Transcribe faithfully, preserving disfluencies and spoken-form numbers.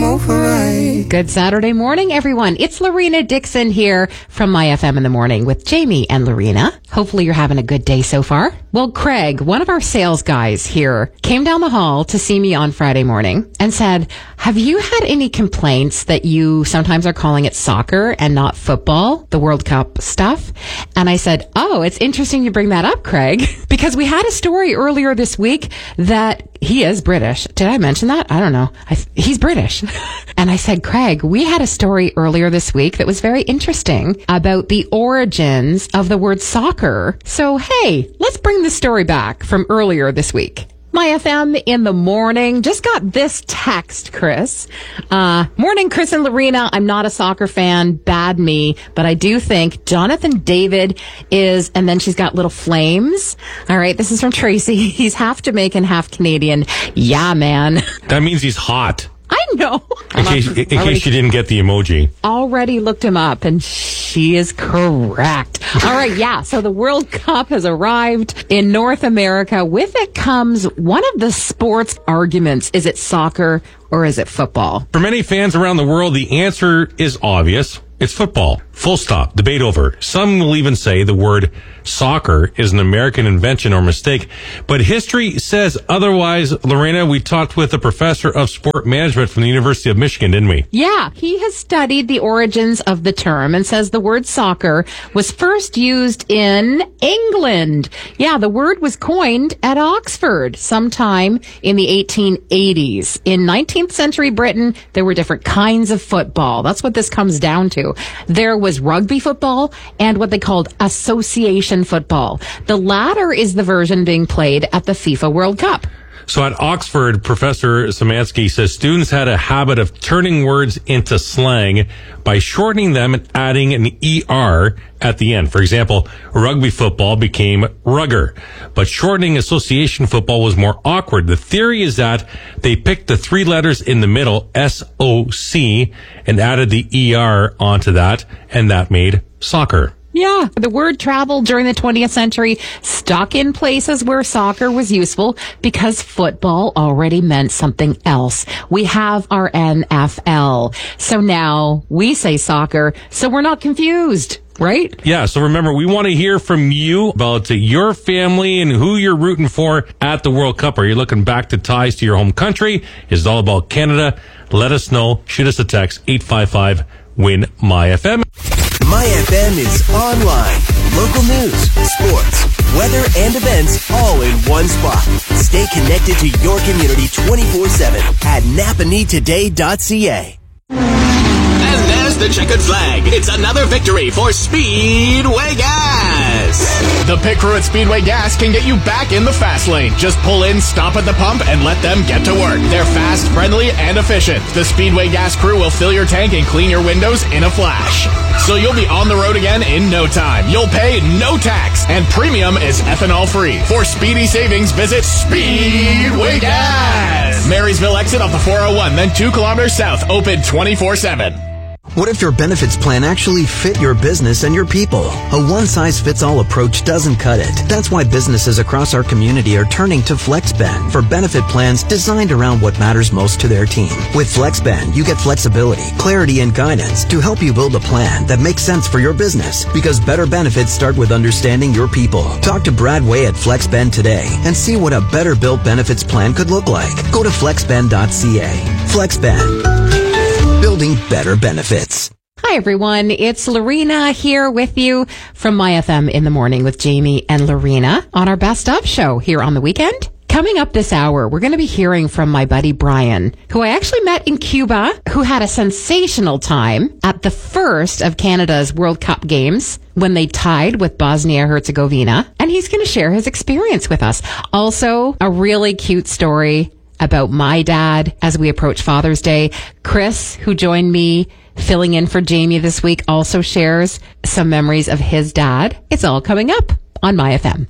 move right. Good Saturday morning, everyone. It's Lorena Dixon here from My F M in the Morning with Jamie and Lorena. Hopefully you're having a good day so far. Well, Craig, one of our sales guys here, came down the hall to see me on Friday morning and said, have you had any complaints that you sometimes are calling it soccer and not football, the World Cup stuff? And I said, oh, it's interesting you bring that up, Craig, because we had a story earlier this week that he is British. Did I mention that? I don't know. I, he's British. And I said, Craig, we had a story earlier this week that was very interesting about the origins of the word soccer. So, hey, let's bring the story back from earlier this week. My F M in the morning. Just got this text, Chris. Uh, morning, Chris and Lorena. I'm not a soccer fan. Bad me. But I do think Jonathan David is, and then she's got little flames. All right. This is from Tracy. He's half Jamaican, half Canadian. Yeah, man. That means he's hot. I know. In case, in case you didn't get the emoji. Already looked him up, and she is correct. All right, yeah. So the World Cup has arrived in North America. With it comes one of the sports arguments. Is it soccer or is it football? For many fans around the world, the answer is obvious. It's football. Full stop. Debate over. Some will even say the word soccer is an American invention or mistake. But history says otherwise. Lorena, we talked with a professor of sport management from the University of Michigan, didn't we? Yeah. He has studied the origins of the term and says the word soccer was first used in England. Yeah, the word was coined at Oxford sometime in the eighteen eighties. In nineteenth century Britain, there were different kinds of football. That's what this comes down to. There was rugby football and what they called association football. The latter is the version being played at the FIFA World Cup. So at Oxford, Professor Szymanski says students had a habit of turning words into slang by shortening them and adding an E R at the end. For example, rugby football became rugger, but shortening association football was more awkward. The theory is that they picked the three letters in the middle, S O C, and added the E R onto that, and that made soccer. Yeah, the word traveled during the twentieth century, stuck in places where soccer was useful because football already meant something else. We have our N F L. So now we say soccer, so we're not confused. Right? Yeah, so remember, we want to hear from you about your family and who you're rooting for at the World Cup. Are you looking back to ties to your home country? Is it all about Canada? Let us know. Shoot us a text, eight five five, win My F M. My F M is online. Local news, sports, weather, and events all in one spot. Stay connected to your community twenty-four seven at napa need today dot c a. And there's the checkered flag. It's another victory for Speedway Gas. The pit crew at Speedway Gas can get you back in the fast lane. Just pull in, stop at the pump, and let them get to work. They're fast, friendly, and efficient. The Speedway Gas crew will fill your tank and clean your windows in a flash. So you'll be on the road again in no time. You'll pay no tax, and premium is ethanol free. For speedy savings, visit Speedway Gas. Marysville exit off the four oh one, then two kilometers south, open twenty-four seven. What if your benefits plan actually fit your business and your people? A one-size-fits-all approach doesn't cut it. That's why businesses across our community are turning to FlexBend for benefit plans designed around what matters most to their team. With FlexBend, you get flexibility, clarity, and guidance to help you build a plan that makes sense for your business, because better benefits start with understanding your people. Talk to Brad Way at FlexBend today and see what a better-built benefits plan could look like. Go to flexbend dot c a. FlexBend. Building better benefits. Hi, everyone. It's Lorena here with you from My F M in the Morning with Jamie and Lorena on our Best Of show here on the weekend. Coming up this hour, we're going to be hearing from my buddy Brian, who I actually met in Cuba, who had a sensational time at the first of Canada's World Cup games when they tied with Bosnia-Herzegovina. And he's going to share his experience with us. Also, a really cute story about my dad as we approach Father's Day. Chris, who joined me filling in for Jamie this week, also shares some memories of his dad. It's all coming up on My F M.